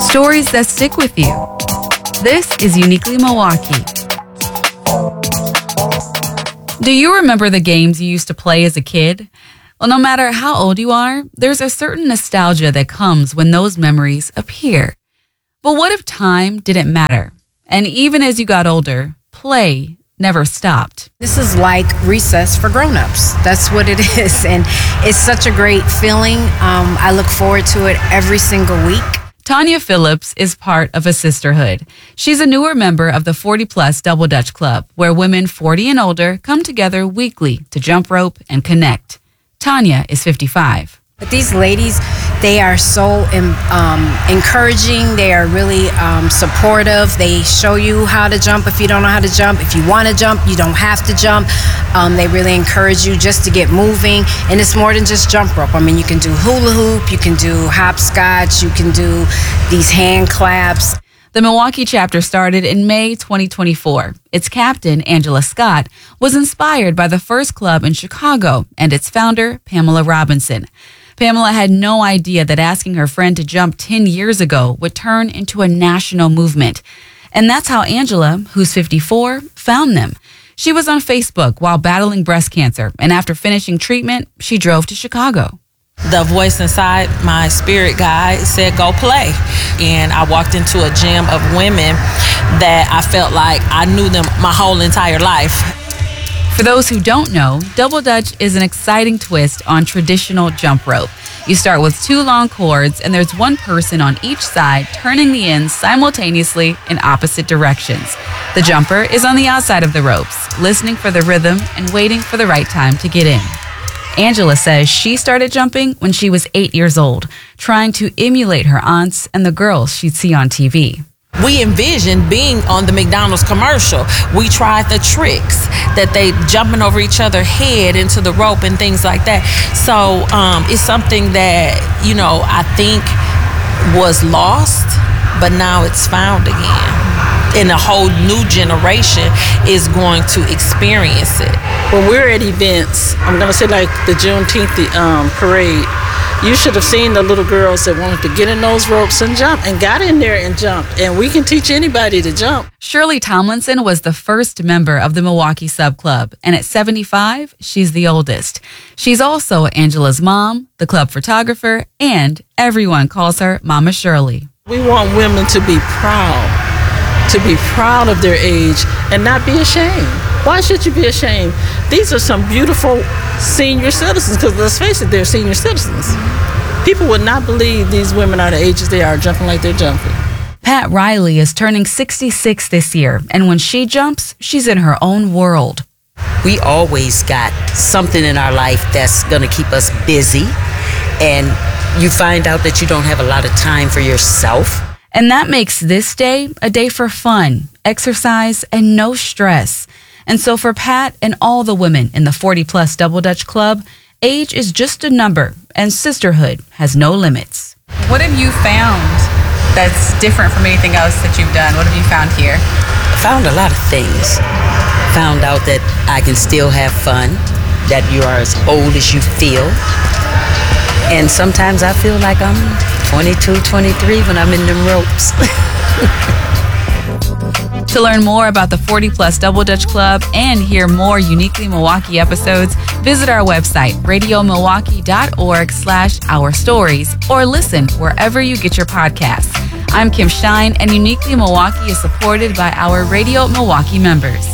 Stories that stick with you. This is Uniquely Milwaukee. Do you remember the games you used to play as a kid? Well, no matter how old you are, there's a certain nostalgia that comes when those memories appear. But what if time didn't matter? And even as you got older, play never stopped. This is like recess for grown-ups. That's what it is. And it's such a great feeling. I look forward to it every single week. Tanya Phillips is part of a sisterhood. She's a newer member of the 40 Plus Double Dutch Club, where women 40 and older come together weekly to jump rope and connect. Tanya is 55. But these ladies, they are so encouraging. They are really supportive. They show you how to jump if you don't know how to jump. If you want to jump, you don't have to jump. They really encourage you just to get moving. And it's more than just jump rope. I mean, you can do hula hoop, you can do hopscotch, you can do these hand claps. The Milwaukee chapter started in May 2024. Its captain, Angela Scott, was inspired by the first club in Chicago and its founder, Pamela Robinson. Pamela had no idea that asking her friend to jump 10 years ago would turn into a national movement. And that's how Angela, who's 54, found them. She was on Facebook while battling breast cancer, and after finishing treatment, she drove to Chicago. The voice inside my spirit guide said, go play. And I walked into a gym of women that I felt like I knew them my whole entire life. For those who don't know, Double Dutch is an exciting twist on traditional jump rope. You start with 2 long cords, and there's one person on each side turning the ends simultaneously in opposite directions. The jumper is on the outside of the ropes, listening for the rhythm and waiting for the right time to get in. Angela says she started jumping when she was 8 years old, trying to emulate her aunts and the girls she'd see on TV. We envisioned being on the McDonald's commercial. We tried the tricks that they jumping over each other's head into the rope and things like that. So it's something that, I think was lost, but now it's found again. And a whole new generation is going to experience it. When we're at events, I'm going to say like the Juneteenth parade, you should have seen the little girls that wanted to get in those ropes and jump and got in there and jumped. And we can teach anybody to jump. Shirley Tomlinson was the first member of the Milwaukee Sub Club, and at 75, she's the oldest. She's also Angela's mom, the club photographer, and everyone calls her Mama Shirley. We want women to be proud of their age and not be ashamed. Why should you be ashamed? These are some beautiful senior citizens, because let's face it, they're senior citizens. People would not believe these women are the ages they are jumping like they're jumping. Pat Riley is turning 66 this year, and when she jumps, she's in her own world. We always got something in our life that's going to keep us busy, and you find out that you don't have a lot of time for yourself. And that makes this day a day for fun, exercise, and no stress. And so for Pat and all the women in the 40 Plus Double Dutch Club, age is just a number and sisterhood has no limits. What have you found that's different from anything else that you've done? What have you found here? Found a lot of things. Found out that I can still have fun, that you are as old as you feel. And sometimes I feel like I'm 22, 23 when I'm in them ropes. To learn more about the 40 Plus Double Dutch Club and hear more Uniquely Milwaukee episodes, visit our website, radiomilwaukee.org/our stories, or listen wherever you get your podcasts. I'm Kim Stein, and Uniquely Milwaukee is supported by our Radio Milwaukee members.